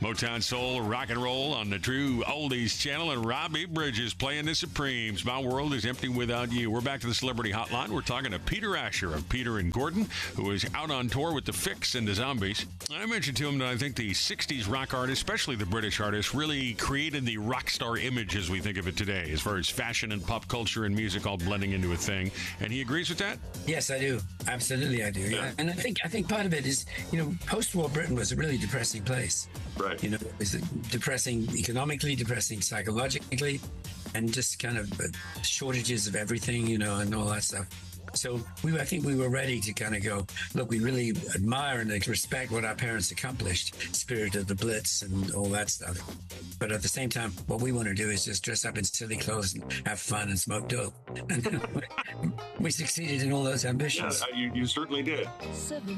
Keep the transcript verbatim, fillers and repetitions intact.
Motown Soul, rock and roll on the True Oldies channel, and Robbie Bridges playing the Supremes. My world is empty without you. We're back to the Celebrity Hotline. We're talking to Peter Asher of Peter and Gordon, who is out on tour with the Fix and the Zombies. I mentioned to him that I think the sixties rock artists, especially the British artists, really created the rock star image as we think of it today, as far as fashion and pop culture and music all blending into a thing. And he agrees with that? Yes, I do. Absolutely, I do. Yeah. And I think I think part of it is, you know, post-war Britain was a really depressing place. Right. You know, it was depressing economically, depressing psychologically, and just kind of shortages of everything, you know, and all that stuff. So we, I think we were ready to kind of go, look, we really admire and respect what our parents accomplished, spirit of the Blitz and all that stuff. But at the same time, what we want to do is just dress up in silly clothes and have fun and smoke dope. And we succeeded in all those ambitions. Yeah, you, you certainly did.